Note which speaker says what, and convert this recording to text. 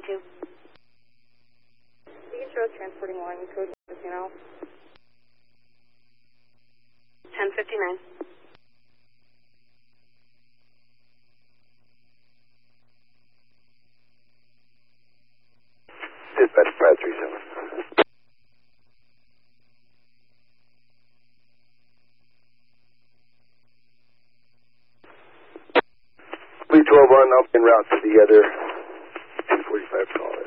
Speaker 1: 1052.
Speaker 2: Please show transporting line code
Speaker 1: 1059.
Speaker 3: Dispatch 537. Lee 12 on, I'll be en route to the other 245 call.